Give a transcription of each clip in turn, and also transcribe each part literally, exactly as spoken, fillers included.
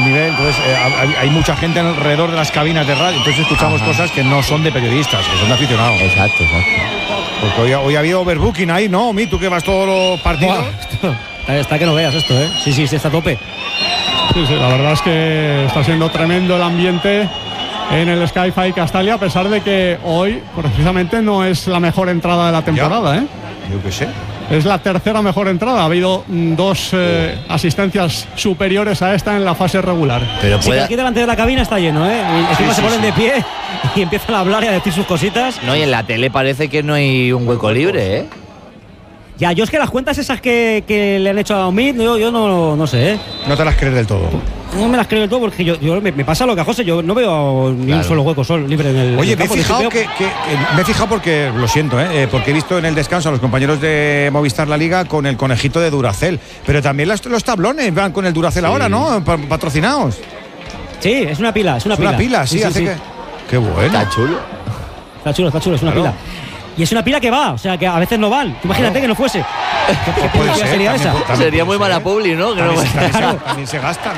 nivel. Entonces eh, hay, hay mucha gente alrededor de las cabinas de radio. Entonces escuchamos Ajá. cosas que no son de periodistas, que son de aficionados. Exacto, exacto. Porque hoy, hoy ha habido overbooking ahí, ¿no? Mi, tú que vas todos los partidos. Wow. Está, está que no veas esto, ¿eh? Sí, sí, sí, está a tope. Sí, sí, la verdad es que está siendo tremendo el ambiente en el Sky-Fi Castalia, a pesar de que hoy precisamente no es la mejor entrada de la temporada, ya. ¿eh? Yo qué sé. Es la tercera mejor entrada. Ha habido dos eh, oh. asistencias superiores a esta en la fase regular. Pero puede... sí, que aquí delante de la cabina está lleno, ¿eh? Y encima sí, se ponen sí, de pie y empiezan a hablar y a decir sus cositas. No, y en la tele parece que no hay un hueco libre, ¿eh? Ya, yo es que las cuentas esas que, que le han hecho a Omid, yo, yo no, no sé, ¿eh? No te las crees del todo. No me las creo del todo porque yo, yo me, me pasa lo que a José, yo no veo ni claro. un solo hueco sol libre en el Oye, en el me, he fijado que, que, eh, me he fijado porque, lo siento, eh, porque he visto en el descanso a los compañeros de Movistar La Liga con el conejito de Duracell, pero también los, los tablones van con el Duracell sí. ahora, ¿no? Patrocinados. Sí, es una pila, es una es pila. una pila, sí, sí, hace sí. que... Qué bueno. Está chulo. Está chulo, está chulo, es una claro. pila. Y es una pila que va, o sea, que a veces no van. Imagínate claro. que no fuese. ¿Qué, qué puede ser, sería también, esa? también sería muy mala publi, ¿no? Que también, no también, claro. se, también se gasta,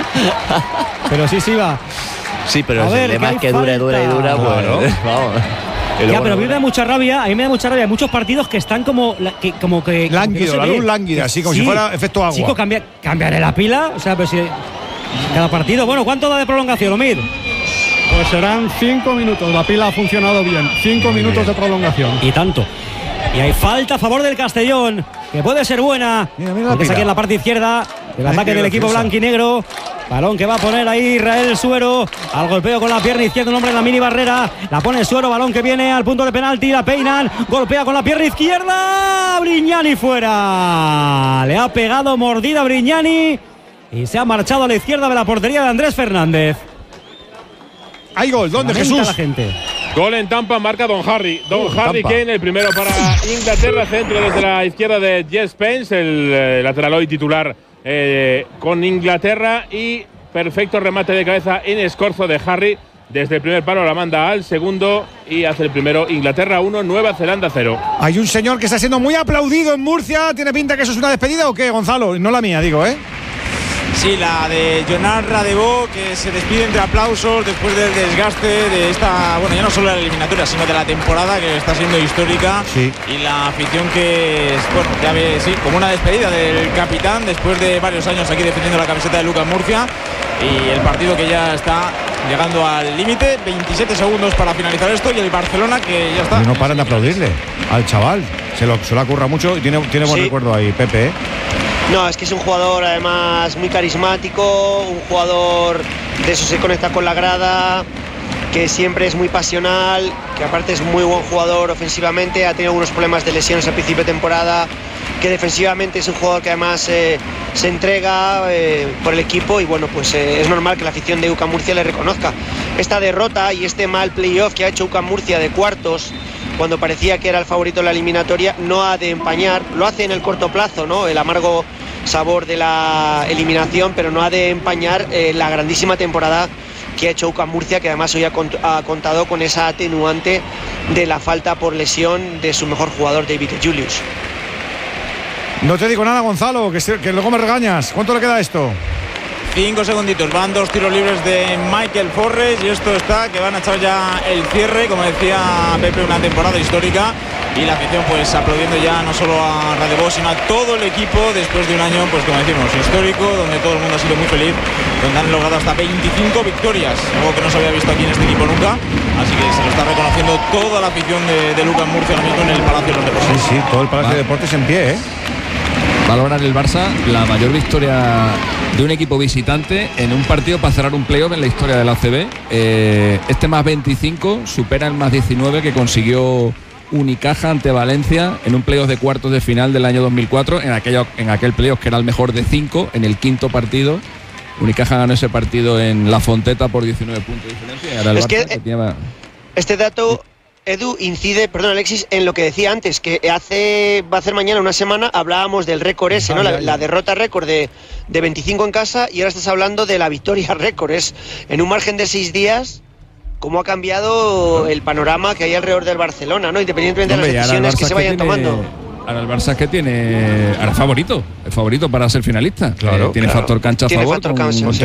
¿no? Pero sí, sí va. Sí, pero a el ver, tema es que falta. dura y dura y dura, claro. pues vamos. Ya, pero a mí me da mucha rabia, a mí me da mucha rabia. Hay muchos partidos que están como que como que lánguido, como que no la luz lánguida, así como sí, si fuera efecto agua. Chico, cambia, cambiaré la pila, o sea, pero si cada partido, bueno, ¿cuánto da de prolongación, Omid? Pues serán cinco minutos, la pila ha funcionado bien, cinco Muy minutos bien. de prolongación. Y tanto. Y hay falta a favor del Castellón, que puede ser buena. Mira, mira porque es aquí en la parte izquierda, el Ay, ataque del equipo blanquinegro. Balón que va a poner ahí Israel Suero. Al golpeo con la pierna izquierda, un hombre en la mini barrera. La pone Suero, balón que viene al punto de penalti. La peinan, golpea con la pierna izquierda. Brignani fuera. Le ha pegado mordida a Brignani. Y se ha marchado a la izquierda de la portería de Andrés Fernández. Hay gol, ¿dónde, Jesús? La gente. Gol en Tampa, marca Don Harry. Don uh, Harry Kane, el primero para Inglaterra. Centro desde la izquierda de Jess Spence, el eh, lateral hoy titular eh, con Inglaterra. Y perfecto remate de cabeza en escorzo de Harry. Desde el primer palo la manda al segundo y hace el primero. Inglaterra uno, Nueva Zelanda cero. Hay un señor que está siendo muy aplaudido en Murcia. ¿Tiene pinta que eso es una despedida o qué, Gonzalo? No la mía, digo, ¿eh? Sí, la de Jonan Radebo, que se despide entre aplausos después del desgaste de esta, bueno, ya no solo de la eliminatoria, sino de la temporada, que está siendo histórica. Sí. Y la afición que es, bueno, ya ve, sí, como una despedida del capitán después de varios años aquí defendiendo la camiseta de Lucas Murcia. Y el partido que ya está llegando al límite, veintisiete segundos para finalizar esto, y el Barcelona que ya está. Y no paran de aplaudirle al chaval, se lo, se lo ocurra mucho y tiene, tiene buen sí. recuerdo ahí, Pepe, ¿eh? No, es que es un jugador además muy carismático, un jugador de eso se conecta con la grada, que siempre es muy pasional, que aparte es muy buen jugador ofensivamente, ha tenido algunos problemas de lesiones al principio de temporada, que defensivamente es un jugador que además eh, se entrega eh, por el equipo y bueno, pues eh, es normal que la afición de U C A M Murcia le reconozca. Esta derrota y este mal playoff que ha hecho U C A M Murcia de cuartos, cuando parecía que era el favorito de la eliminatoria, no ha de empañar, lo hace en el corto plazo, ¿no? El amargo sabor de la eliminación, pero no ha de empañar eh, la grandísima temporada que ha hecho U C A M Murcia, que además hoy ha, cont ha contado con esa atenuante de la falta por lesión de su mejor jugador, David Julius. No te digo nada, Gonzalo, que, se, que luego me regañas. ¿Cuánto le queda esto? Cinco segunditos, van dos tiros libres de Michael Forres y esto está, que van a echar ya el cierre, como decía Pepe, una temporada histórica, y la afición pues aplaudiendo ya no solo a Radebo, sino a todo el equipo después de un año, pues como decimos, histórico, donde todo el mundo ha sido muy feliz, donde han logrado hasta veinticinco victorias, algo que no se había visto aquí en este equipo nunca, así que se lo está reconociendo toda la afición de, de Lucas Murcia ahora mismo en el Palacio de los Deportes. Sí, sí, todo el Palacio de Deportes en pie, ¿eh? Valorar el Barça la mayor victoria de un equipo visitante en un partido para cerrar un playoff en la historia del A C B. Eh, este más veinticinco supera el más diecinueve que consiguió Unicaja ante Valencia en un playoff de cuartos de final del año dos mil cuatro, en, aquello, en aquel playoff que era el mejor de cinco, en el quinto partido. Unicaja ganó ese partido en La Fonteta por diecinueve puntos de diferencia. Y ahora el es Barça que, que tenía... Este dato... Edu, incide, perdón Alexis, en lo que decía antes, que hace va a hacer mañana una semana hablábamos del récord ese, ¿no? La, la derrota récord de, de veinticinco en casa, y ahora estás hablando de la victoria récord. Es en un margen de seis días cómo ha cambiado el panorama que hay alrededor del Barcelona, ¿no? Independientemente Hombre, de las decisiones que se vayan que tiene, tomando. Ahora el Barça es que tiene, ahora es favorito, es favorito para ser finalista. Claro, eh, tiene claro. factor cancha a tiene favor. Factor con, cancha, con sí.